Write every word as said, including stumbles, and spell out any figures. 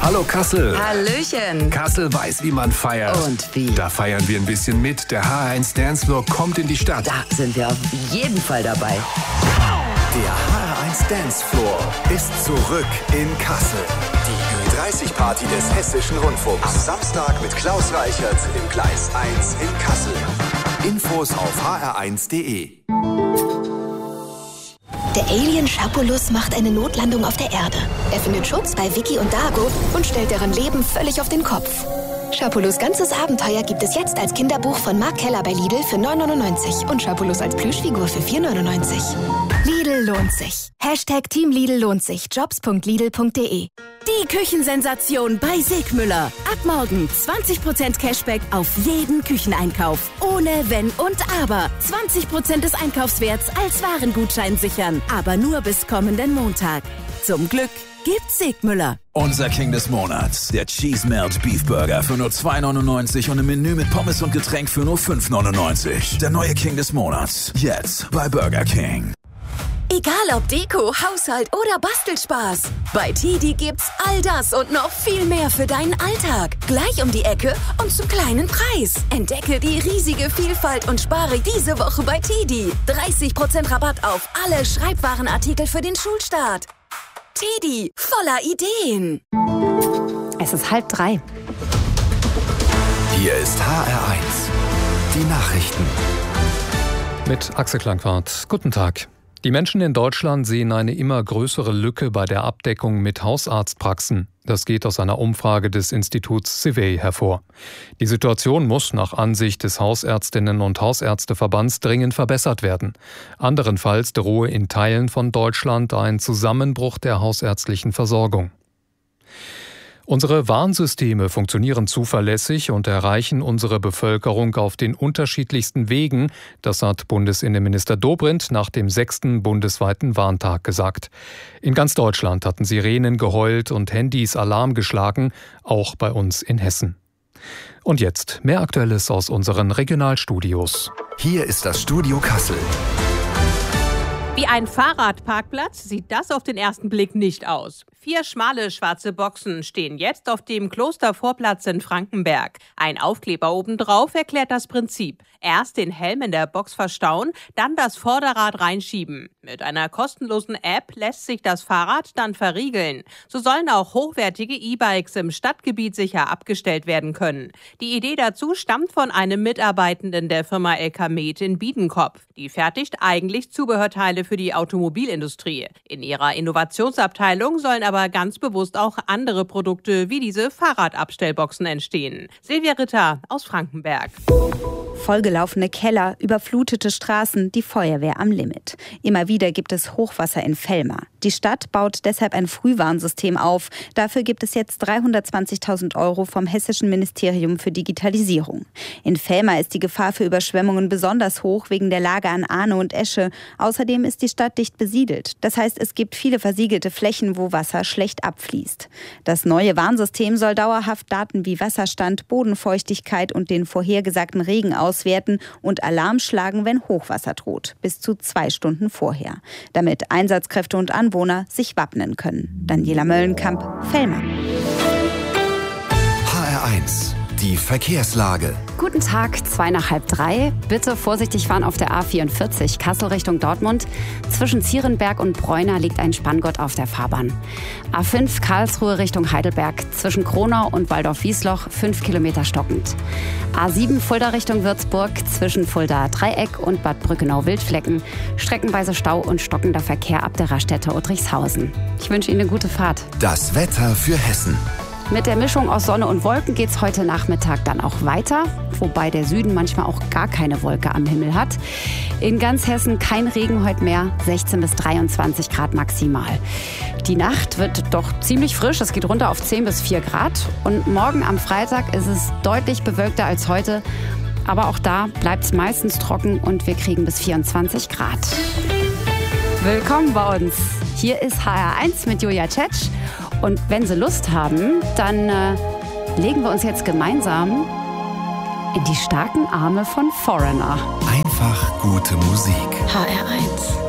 Hallo Kassel. Hallöchen. Kassel weiß, wie man feiert. Und wie? Da feiern wir ein bisschen mit. Der H R eins Dancefloor kommt in die Stadt. Da sind wir auf jeden Fall dabei. Der H R eins Dancefloor ist zurück in Kassel. Die Ü dreißig Party des Hessischen Rundfunks. Am Samstag mit Klaus Reichert im Gleis eins in Kassel. Infos auf h r eins punkt d e. Der Alien Schapulus macht eine Notlandung auf der Erde. Er findet Schutz bei Vicky und Dago und stellt deren Leben völlig auf den Kopf. Schapulus' ganzes Abenteuer gibt es jetzt als Kinderbuch von Mark Keller bei Lidl für neun neunundneunzig und Schapulus als Plüschfigur für vier neunundneunzig. Lidl lohnt sich. Hashtag Team Lidl lohnt sich. jobs punkt lidl punkt d e. Die Küchensensation bei Sigmüller. Ab morgen zwanzig Prozent Cashback auf jeden Kücheneinkauf. Ohne Wenn und Aber. zwanzig Prozent des Einkaufswerts als Warengutschein sichern. Aber nur bis kommenden Montag. Zum Glück gibt's Sigmüller. Unser King des Monats. Der Cheese Melt Beef Burger für nur zwei neunundneunzig und ein Menü mit Pommes und Getränk für nur fünf neunundneunzig. Der neue King des Monats. Jetzt bei Burger King. Egal ob Deko, Haushalt oder Bastelspaß. Bei Tidi gibt's all das und noch viel mehr für deinen Alltag. Gleich um die Ecke und zum kleinen Preis. Entdecke die riesige Vielfalt und spare diese Woche bei Tidi. dreißig Prozent Rabatt auf alle Schreibwarenartikel für den Schulstart. Tidi, voller Ideen. Es ist halb drei. Hier ist H R eins. Die Nachrichten. Mit Axel Klangwart. Guten Tag. Die Menschen in Deutschland sehen eine immer größere Lücke bei der Abdeckung mit Hausarztpraxen. Das geht aus einer Umfrage des Instituts Civey hervor. Die Situation muss nach Ansicht des Hausärztinnen- und Hausärzteverbands dringend verbessert werden. Anderenfalls drohe in Teilen von Deutschland ein Zusammenbruch der hausärztlichen Versorgung. Unsere Warnsysteme funktionieren zuverlässig und erreichen unsere Bevölkerung auf den unterschiedlichsten Wegen, das hat Bundesinnenminister Dobrindt nach dem sechsten bundesweiten Warntag gesagt. In ganz Deutschland hatten Sirenen geheult und Handys Alarm geschlagen, auch bei uns in Hessen. Und jetzt mehr Aktuelles aus unseren Regionalstudios. Hier ist das Studio Kassel. Wie ein Fahrradparkplatz sieht das auf den ersten Blick nicht aus. Vier schmale schwarze Boxen stehen jetzt auf dem Klostervorplatz in Frankenberg. Ein Aufkleber obendrauf erklärt das Prinzip. Erst den Helm in der Box verstauen, dann das Vorderrad reinschieben. Mit einer kostenlosen App lässt sich das Fahrrad dann verriegeln. So sollen auch hochwertige E-Bikes im Stadtgebiet sicher abgestellt werden können. Die Idee dazu stammt von einem Mitarbeitenden der Firma L K Med in Biedenkopf. Die fertigt eigentlich Zubehörteile für die Automobilindustrie. In ihrer Innovationsabteilung sollen aber ganz bewusst auch andere Produkte wie diese Fahrradabstellboxen entstehen. Silvia Ritter aus Frankenberg. Vollgelaufene Keller, überflutete Straßen, die Feuerwehr am Limit. Immer wieder gibt es Hochwasser in Velma. Die Stadt baut deshalb ein Frühwarnsystem auf. Dafür gibt es jetzt dreihundertzwanzigtausend Euro vom Hessischen Ministerium für Digitalisierung. In Velma ist die Gefahr für Überschwemmungen besonders hoch wegen der Lage an Arno und Esche. Außerdem ist die Stadt dicht besiedelt. Das heißt, es gibt viele versiegelte Flächen, wo Wasser schlecht abfließt. Das neue Warnsystem soll dauerhaft Daten wie Wasserstand, Bodenfeuchtigkeit und den vorhergesagten Regen auswerten und Alarm schlagen, wenn Hochwasser droht, bis zu zwei Stunden vorher, damit Einsatzkräfte und Anwohner sich wappnen können. Daniela Möllenkamp, Velma. H R eins. Die Verkehrslage. Guten Tag, zwei nach halb drei. Bitte vorsichtig fahren auf der A vierundvierzig, Kassel Richtung Dortmund. Zwischen Zierenberg und Bräuner liegt ein Spanngott auf der Fahrbahn. A fünf, Karlsruhe Richtung Heidelberg. Zwischen Kronau und Waldorf-Wiesloch fünf Kilometer stockend. A sieben, Fulda Richtung Würzburg. Zwischen Fulda Dreieck und Bad Brückenau-Wildflecken. Streckenweise Stau und stockender Verkehr ab der Raststätte Uttrichshausen. Ich wünsche Ihnen eine gute Fahrt. Das Wetter für Hessen. Mit der Mischung aus Sonne und Wolken geht's heute Nachmittag dann auch weiter, wobei der Süden manchmal auch gar keine Wolke am Himmel hat. In ganz Hessen kein Regen heute mehr, sechzehn bis dreiundzwanzig Grad maximal. Die Nacht wird doch ziemlich frisch, es geht runter auf zehn bis vier Grad. Und morgen am Freitag ist es deutlich bewölkter als heute. Aber auch da bleibt's meistens trocken und wir kriegen bis vierundzwanzig Grad. Willkommen bei uns. Hier ist H R eins mit Julia Tschetsch. Und wenn Sie Lust haben, dann äh, legen wir uns jetzt gemeinsam in die starken Arme von Foreigner. Einfach gute Musik. H R eins.